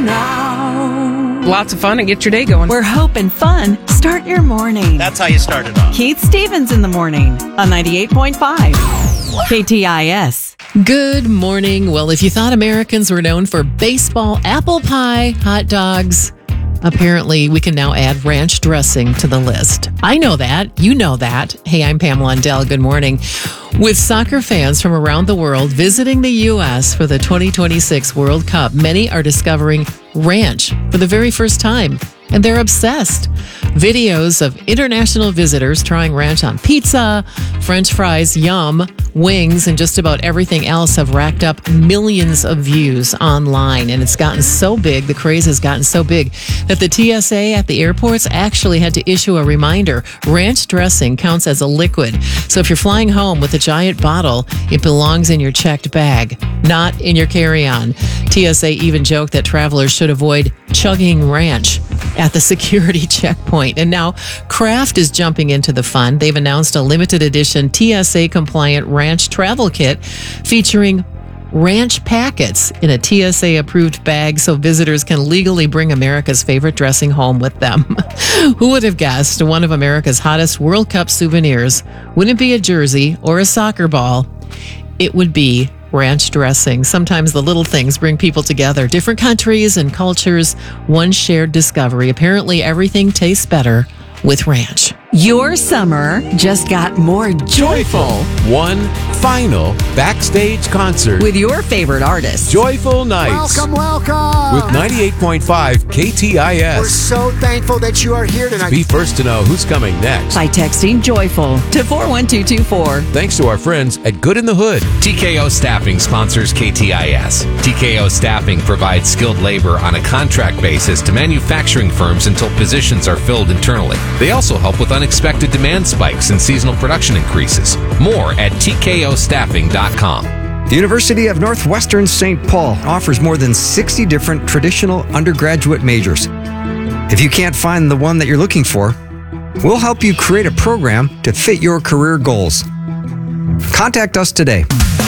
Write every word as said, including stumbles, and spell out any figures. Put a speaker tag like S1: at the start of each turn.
S1: Now.
S2: Lots of fun and get your day going.
S1: Where hope and fun start your morning.
S3: That's how you start it off.
S1: Keith Stevens in the morning on ninety-eight point five K T I S.
S4: Good morning. Well, if you thought Americans were known for baseball, apple pie, hot dogs, apparently we can now add ranch dressing to the list. I know that. You know that. Hey, I'm Pamela Undell. Good morning. With soccer fans from around the world visiting the U S for the twenty twenty-six World Cup, many are discovering ranch for the very first time, and they're obsessed. Videos of international visitors trying ranch on pizza, French fries, yum, wings, and just about everything else have racked up millions of views online. And it's gotten so big, the craze has gotten so big, that the T S A at the airports actually had to issue a reminder. Ranch dressing counts as a liquid. So if you're flying home with a giant bottle, it belongs in your checked bag, not in your carry-on. T S A even joked that travelers should avoid chugging ranch at the security checkpoint. And now Kraft is jumping into the fun. They've announced a limited edition T S A compliant ranch travel kit featuring ranch packets in a T S A approved bag so visitors can legally bring America's favorite dressing home with them. Who would have guessed one of America's hottest World Cup souvenirs wouldn't be a jersey or a soccer ball? It would be ranch dressing. Sometimes the little things bring people together. Different countries and cultures, one shared discovery. Apparently everything tastes better with ranch.
S1: Your summer just got more joyful
S5: One final backstage concert
S1: with your favorite artists.
S5: Joyful Nights.
S6: Welcome, welcome.
S5: With ninety-eight point five K T I S.
S6: We're so thankful that you are here tonight.
S5: Be first to know who's coming next.
S1: By texting joyful to four one two two four.
S5: Thanks to our friends at Good in the Hood.
S7: T K O Staffing sponsors K T I S. T K O Staffing provides skilled labor on a contract basis to manufacturing firms until positions are filled internally. They also help with unexpected demand spikes and seasonal production increases. More at T K O staffing dot com.
S8: The University of Northwestern Saint Paul offers more than sixty different traditional undergraduate majors. If you can't find the one that you're looking for, we'll help you create a program to fit your career goals. Contact us today.